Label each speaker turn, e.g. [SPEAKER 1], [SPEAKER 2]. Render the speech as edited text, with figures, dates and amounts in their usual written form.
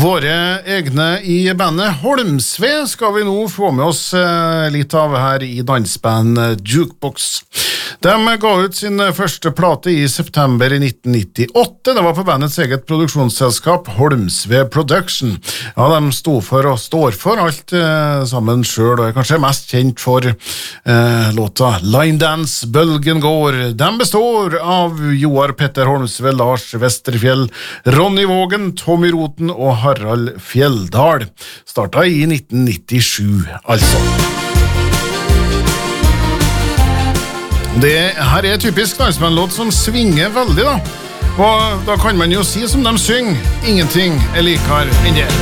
[SPEAKER 1] Våre egne i bandet Holmsve skal vi nå få med oss litt av her i dansband Jukebox. De ga ut sin første plate i september i 1998. Det var på bandets eget produksjonsselskap Holmsve Production. Ja, de stod for og står for alt sammen selv, og er kanskje mest kjent for låta Line Dance, Bølgen går. De består av Joar Petter Holmsve, Lars Vesterfjell, Ronny Vågen, Tommy Roten og Harald Fjelldal. Startet i 1997, altså. Det her er typisk dansbandlåt som svinger veldig da. Og da kan man jo si som de synger, ingenting er likere enn det.